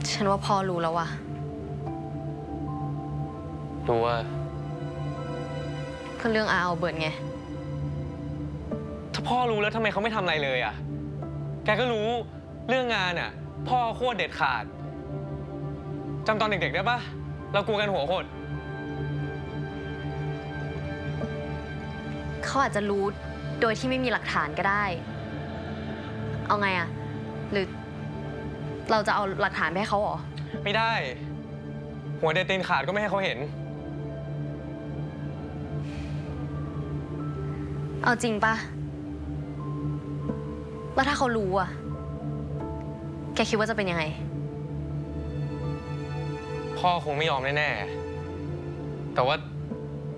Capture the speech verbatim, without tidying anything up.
ฉันว่าพ่อรู้แล้วว่ะรู้ว่าก็เรื่องอาเอาเบิร์ตไงถ้าพ่อรู้แล้วทำไมเขาไม่ทำอะไรเลยอ่ะแกก็รู้เรื่องงานอ่ะพ่อโคตรเด็ดขาดจำตอนเด็กๆได้ปะเรากลัวกันหัวโคตรเขาอาจจะรู้โดยที่ไม่มีหลักฐานก็ได้เอาไงอะหรือเราจะเอาหลักฐานไปให้เขาเหรอไม่ได้หัวเด็ดตีนขาดก็ไม่ให้เขาเห็นเอาจริงปะแล้วถ้าเขารู้อะแกคิดว่าจะเป็นยังไงพ่อคงไม่ยอมแน่ๆแต่ว่า